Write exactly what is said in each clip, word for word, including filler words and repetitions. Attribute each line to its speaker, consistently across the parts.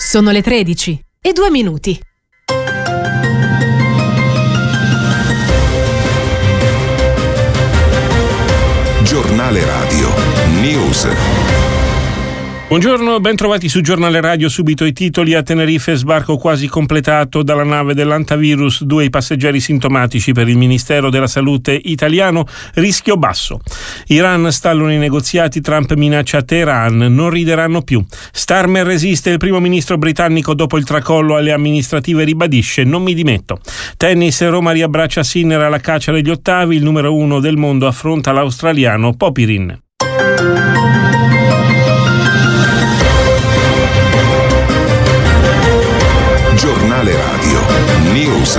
Speaker 1: Sono le tredici e due minuti.
Speaker 2: Giornale Radio News.
Speaker 3: Buongiorno, ben trovati su Giornale Radio. Subito i titoli. A Tenerife sbarco quasi completato dalla nave dell'antivirus, due i passeggeri sintomatici. Per il Ministero della Salute italiano rischio basso. Iran stallano i negoziati, Trump minaccia Teheran, non rideranno più. Starmer resiste, il primo ministro britannico dopo il tracollo alle amministrative ribadisce non mi dimetto. Tennis, Roma riabbraccia Sinner alla caccia degli ottavi, il numero uno del mondo affronta l'australiano Popyrin.
Speaker 2: Giornale Radio News.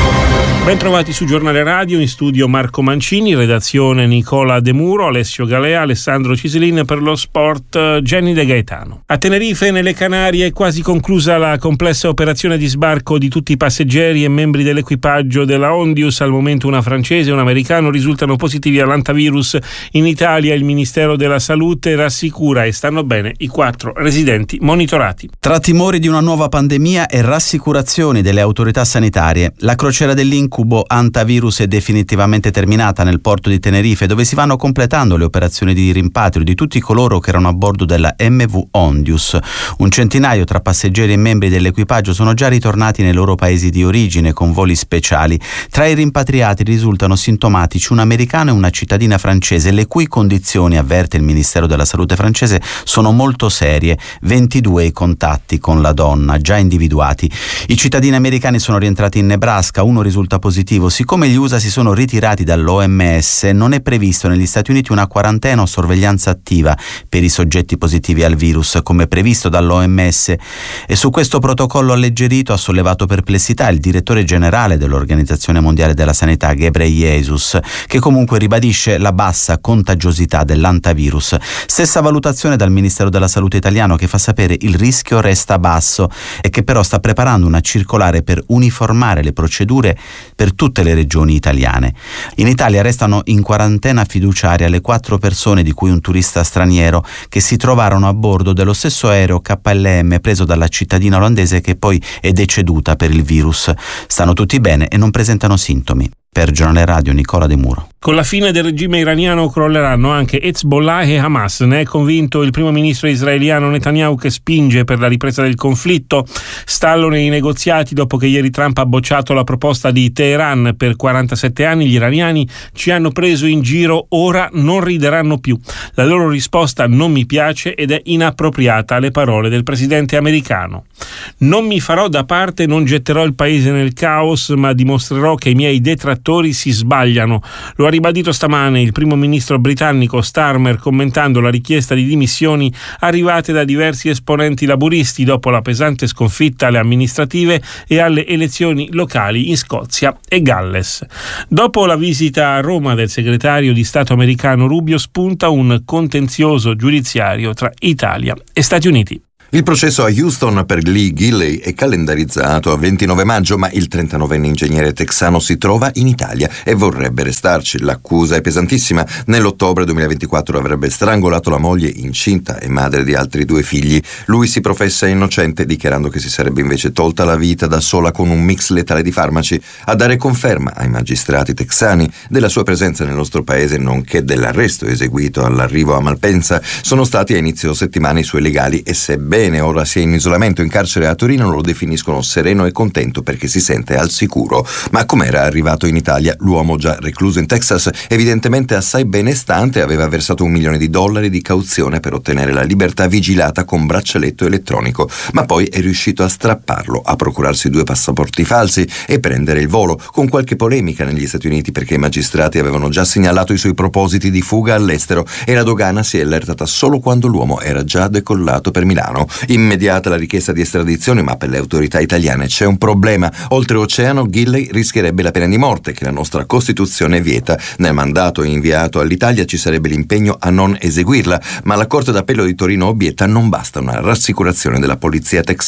Speaker 3: Ben trovati su Giornale Radio, in studio Marco Mancini, redazione Nicola De Muro, Alessio Galea, Alessandro Ciselin, per lo sport Jenny De Gaetano. A Tenerife, nelle Canarie, è quasi conclusa la complessa operazione di sbarco di tutti i passeggeri e membri dell'equipaggio della Ondius. Al momento una francese e un americano risultano positivi all'antivirus. In Italia il Ministero della Salute rassicura e stanno bene i quattro residenti monitorati.
Speaker 4: Tra timori di una nuova pandemia e rassicurazioni delle autorità sanitarie, la crociera dell'incubo antivirus è definitivamente terminata nel porto di Tenerife, dove si vanno completando le operazioni di rimpatrio di tutti coloro che erano a bordo della M V Ondius. Un centinaio tra passeggeri e membri dell'equipaggio sono già ritornati nei loro paesi di origine con voli speciali. Tra i rimpatriati risultano sintomatici un americano e una cittadina francese, le cui condizioni, avverte il Ministero della Salute francese, sono molto serie. ventidue i contatti con la donna, già individuati. I cittadini americani sono rientrati in Nebraska, uno risulta positivo. Siccome gli U S A si sono ritirati dall'O M S, non è previsto negli Stati Uniti una quarantena o sorveglianza attiva per i soggetti positivi al virus, come previsto dall'O M S, e su questo protocollo alleggerito ha sollevato perplessità il direttore generale dell'Organizzazione Mondiale della Sanità, Ghebreyesus, che comunque ribadisce la bassa contagiosità dell'antivirus. Stessa valutazione dal Ministero della Salute italiano, che fa sapere il rischio resta basso e che però sta preparando una circolare per uniformare le procedure per tutte le regioni italiane. In Italia restano in quarantena fiduciaria le quattro persone, di cui un turista straniero, che si trovarono a bordo dello stesso aereo K L M preso dalla cittadina olandese, che poi è deceduta per il virus. Stanno tutti bene e non presentano sintomi. Per Giornale Radio Nicola De Muro.
Speaker 3: Con la fine del regime iraniano crolleranno anche Hezbollah e Hamas. Ne è convinto il primo ministro israeliano Netanyahu, che spinge per la ripresa del conflitto. Stallano i negoziati dopo che ieri Trump ha bocciato la proposta di Teheran. Per quarantasette anni gli iraniani ci hanno preso in giro, ora non rideranno più. La loro risposta non mi piace ed è inappropriata alle parole del presidente americano. Non mi farò da parte, non getterò il paese nel caos, ma dimostrerò che i miei detrattori si sbagliano. Lo ha ribadito stamane il primo ministro britannico Starmer, commentando la richiesta di dimissioni arrivate da diversi esponenti laburisti dopo la pesante sconfitta alle amministrative e alle elezioni locali in Scozia e Galles. Dopo la visita a Roma del segretario di Stato americano Rubio, spunta un contenzioso giudiziario tra Italia e Stati Uniti.
Speaker 5: Il processo a Houston per Lee Gilley è calendarizzato a ventinove maggio, ma il trentanovenne ingegnere texano si trova in Italia e vorrebbe restarci. L'accusa è pesantissima. Nell'ottobre duemilaventiquattro avrebbe strangolato la moglie incinta e madre di altri due figli. Lui si professa innocente, dichiarando che si sarebbe invece tolta la vita da sola con un mix letale di farmaci. A dare conferma ai magistrati texani della sua presenza nel nostro paese, nonché dell'arresto eseguito all'arrivo a Malpensa, sono stati a inizio settimana i suoi legali, e sebbene Bene, ora sia in isolamento in carcere a Torino, lo definiscono sereno e contento perché si sente al sicuro. Ma com'era arrivato in Italia? L'uomo, già recluso in Texas, evidentemente assai benestante, aveva versato un milione di dollari di cauzione per ottenere la libertà vigilata con braccialetto elettronico, ma poi è riuscito a strapparlo, a procurarsi due passaporti falsi e prendere il volo, con qualche polemica negli Stati Uniti perché i magistrati avevano già segnalato i suoi propositi di fuga all'estero e la dogana si è allertata solo quando l'uomo era già decollato per Milano. Immediata la richiesta di estradizione, ma per le autorità italiane c'è un problema. Oltreoceano Gilley rischierebbe la pena di morte, che la nostra Costituzione vieta. Nel mandato inviato all'Italia ci sarebbe l'impegno a non eseguirla, ma la Corte d'Appello di Torino obietta: non basta una rassicurazione della polizia texana.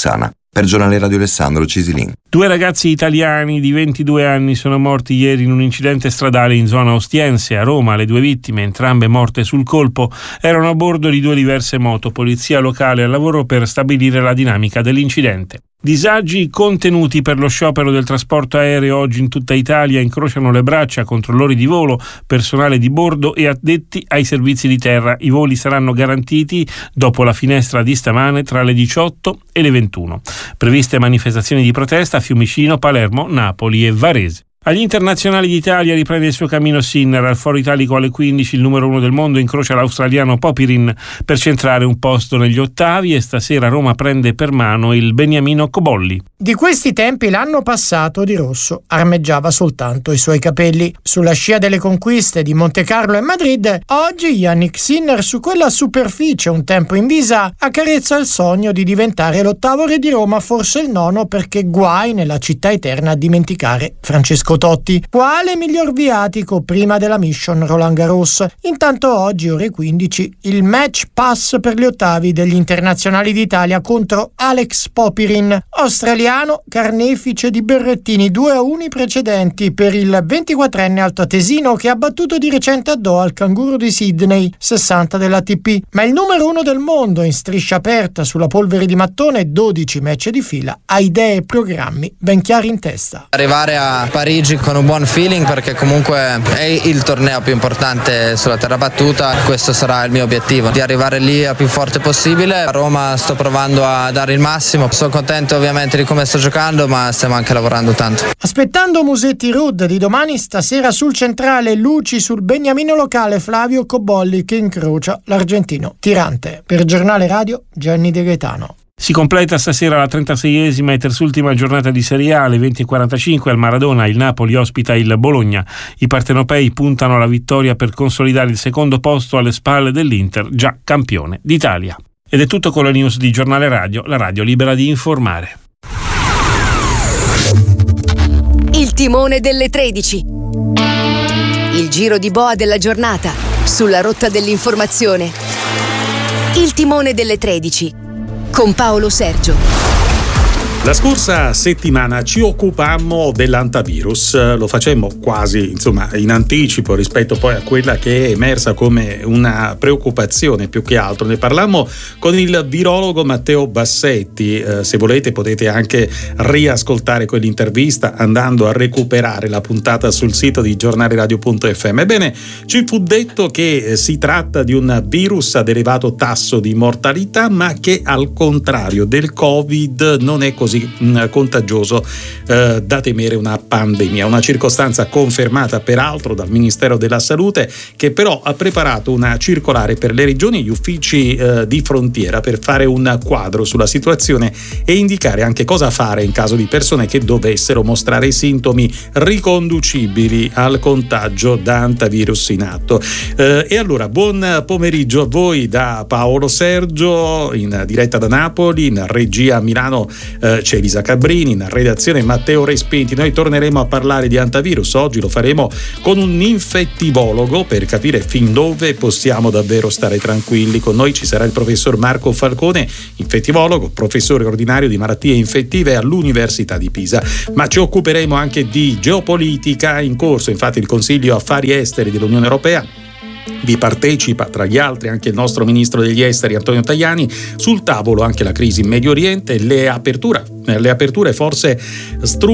Speaker 5: Per Giornale Radio Alessandro Cisilin.
Speaker 3: Due ragazzi italiani di ventidue anni sono morti ieri in un incidente stradale in zona Ostiense, a Roma. Le due vittime, entrambe morte sul colpo, erano a bordo di due diverse moto. Polizia locale al lavoro per stabilire la dinamica dell'incidente. Disagi contenuti per lo sciopero del trasporto aereo. Oggi in tutta Italia incrociano le braccia controllori di volo, personale di bordo e addetti ai servizi di terra. I voli saranno garantiti dopo la finestra di stamane tra le diciotto e le ventuno. Previste manifestazioni di protesta a Fiumicino, Palermo, Napoli e Varese. Agli internazionali d'Italia riprende il suo cammino Sinner. Al Foro Italico alle quindici il numero uno del mondo incrocia l'australiano Popirin per centrare un posto negli ottavi, e stasera Roma prende per mano il beniamino Cobolli.
Speaker 6: Di questi tempi l'anno passato Di Rosso armeggiava soltanto i suoi capelli. Sulla scia delle conquiste di Montecarlo e Madrid, oggi Yannick Sinner su quella superficie un tempo invisa accarezza il sogno di diventare l'ottavo re di Roma, forse il nono, perché guai nella città eterna a dimenticare Francesco Totti. Quale miglior viatico prima della mission Roland Garros? Intanto oggi ore quindici il match pass per gli ottavi degli internazionali d'Italia contro Alex Popirin, australiano carnefice di berrettini due a uno precedenti per il ventiquattrenne altoatesino che ha battuto di recente a Doha il canguro di Sydney, sessanta dell'A T P. Ma il numero uno del mondo in striscia aperta sulla polvere di mattone, dodici match di fila, ha idee e programmi ben chiari in testa.
Speaker 7: Arrivare a Parigi con un buon feeling, perché comunque è il torneo più importante sulla terra battuta. Questo sarà il mio obiettivo, di arrivare lì a più forte possibile. A Roma sto provando a dare il massimo, sono contento ovviamente di come sto giocando, ma stiamo anche lavorando tanto.
Speaker 6: Aspettando Musetti Rud di domani, stasera sul centrale luci sul beniamino locale Flavio Cobolli che incrocia l'argentino Tirante. Per Giornale Radio Gianni De Gaetano.
Speaker 3: Si completa stasera la trentaseiesima e terzultima giornata di Serie A. Alle venti e quarantacinque al Maradona il Napoli ospita il Bologna. I partenopei puntano alla vittoria per consolidare il secondo posto alle spalle dell'Inter, già campione d'Italia. Ed è tutto con le news di Giornale Radio, la radio libera di informare.
Speaker 8: Il timone delle tredici. Il giro di boa della giornata sulla rotta dell'informazione. Il timone delle tredici. Con Paolo Sergio.
Speaker 9: La scorsa settimana ci occupammo dell'antivirus, lo facemmo quasi insomma in anticipo rispetto poi a quella che è emersa come una preoccupazione più che altro. Ne parlammo con il virologo Matteo Bassetti, eh, se volete potete anche riascoltare quell'intervista andando a recuperare la puntata sul sito di giornaleradio punto effe emme. Ebbene, ci fu detto che eh, si tratta di un virus ad elevato tasso di mortalità, ma che al contrario del Covid non è così contagioso eh, da temere una pandemia, una circostanza confermata peraltro dal Ministero della Salute, che però ha preparato una circolare per le regioni e gli uffici eh, di frontiera per fare un quadro sulla situazione e indicare anche cosa fare in caso di persone che dovessero mostrare sintomi riconducibili al contagio da antivirus in atto. Eh, e allora buon pomeriggio a voi da Paolo Sergio, in diretta da Napoli, in regia a Milano eh, c'è Elisa Cabrini, in redazione Matteo Respinti. Noi torneremo a parlare di antivirus, oggi lo faremo con un infettivologo per capire fin dove possiamo davvero stare tranquilli. Con noi ci sarà il professor Marco Falcone, infettivologo, professore ordinario di malattie infettive all'Università di Pisa. Ma ci occuperemo anche di geopolitica, in corso infatti il Consiglio Affari Esteri dell'Unione Europea. Vi partecipa tra gli altri anche il nostro ministro degli esteri Antonio Tajani. Sul tavolo anche la crisi in Medio Oriente, le aperture, le aperture forse stru-